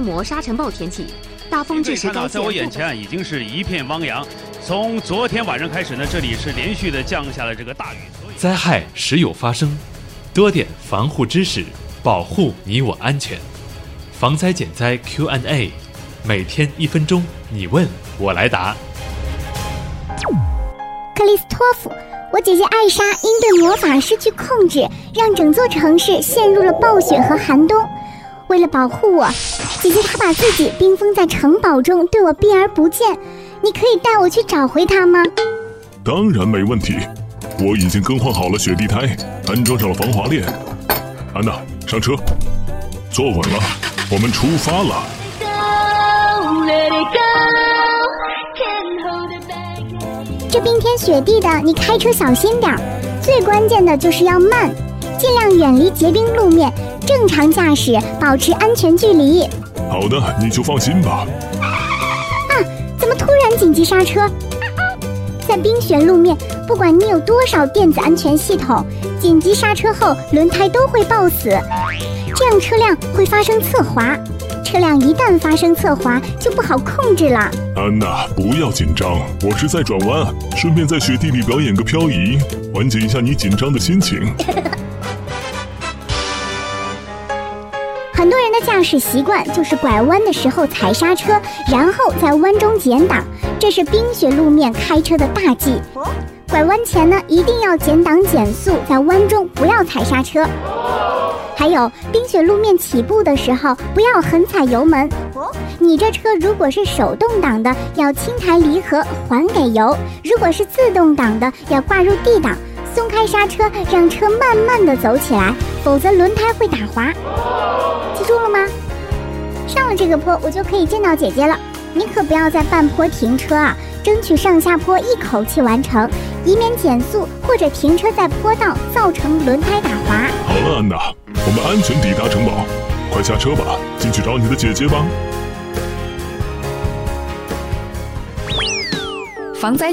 模沙尘暴天气，大风致使该在我眼前已经是一片汪洋。从昨天晚上开始呢，这里是连续的降下了这个大雨， 灾害时有发生，多点防护知识，保护你我安全。防灾减灾 Q&A， 每天1分钟，你问我来答。 克里斯托弗，我姐姐艾莎因对魔法失去控制，让整座城市陷入了暴雪和寒冬。为了保护我，姐姐她把自己冰封在城堡中，对我避而不见。你可以带我去找回她吗？ 当然没问题，我已经更换好了雪地胎，安装上了防滑链。安娜，上车，坐稳了，我们出发了。 这冰天雪地的，你开车小心点，最关键的就是要慢，尽量远离结冰路面，正常驾驶，保持安全距离。 好的，你就放心吧。 啊，怎么突然紧急刹车？在冰雪路面，不管你有多少电子安全系统，紧急刹车后轮胎都会抱死，这样车辆会发生侧滑。车辆一旦发生侧滑，就不好控制了。 安娜，不要紧张，我是在转弯，顺便在雪地里表演个漂移，缓解一下你紧张的心情。 很多人的驾驶习惯就是拐弯的时候踩刹车，然后在弯中减档，这是冰雪路面开车的大忌。拐弯前呢，一定要减档减速，在弯中不要踩刹车。还有冰雪路面起步的时候不要狠踩油门，你这车如果是手动挡的，要轻抬离合还给油；如果是自动挡的，要挂入 D 档，松开刹车，让车慢慢的走起来，否则轮胎会打滑。记住了吗？上了这个坡我就可以见到姐姐了，你可不要在半坡停车啊，争取上下坡一口气完成，以免减速或者停车在坡道造成轮胎打滑。 好了，安娜，我们安全抵达城堡，快下车吧，进去找你的姐姐吧。 防灾